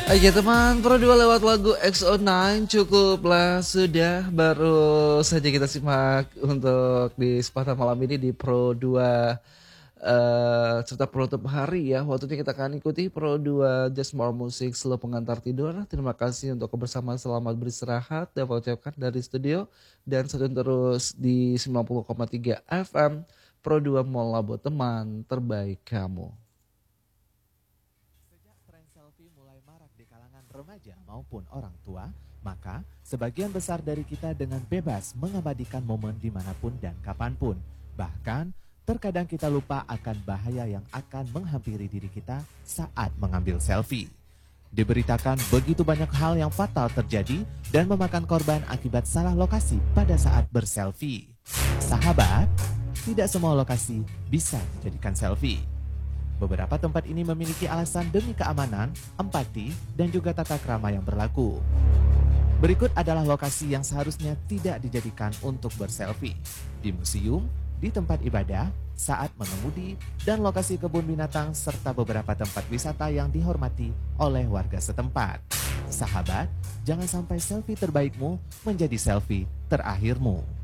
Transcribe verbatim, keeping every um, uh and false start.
Oke teman, Pro dua lewat lagu X O sembilan cukuplah sudah. Baru saja kita simak untuk di kesempatan malam ini di Pro dua uh, serta penutup hari ya. Waktunya kita akan ikuti Pro dua Just More Music Slow Pengantar Tidur. Terima kasih untuk kebersamaan, selamat beristirahat dan ucapkan dari studio. Dan stay terus di sembilan puluh koma tiga F M Pro dua Mola buat teman terbaik kamu. Remaja maupun orang tua, maka sebagian besar dari kita dengan bebas mengabadikan momen dimanapun dan kapanpun. Bahkan terkadang kita lupa akan bahaya yang akan menghampiri diri kita saat mengambil selfie. Diberitakan begitu banyak hal yang fatal terjadi dan memakan korban akibat salah lokasi pada saat berselfie. Sahabat, tidak semua lokasi bisa dijadikan selfie. Beberapa tempat ini memiliki alasan demi keamanan, empati, dan juga tata krama yang berlaku. Berikut adalah lokasi yang seharusnya tidak dijadikan untuk berselfie. Di museum, di tempat ibadah, saat mengemudi, dan lokasi kebun binatang serta beberapa tempat wisata yang dihormati oleh warga setempat. Sahabat, jangan sampai selfie terbaikmu menjadi selfie terakhirmu.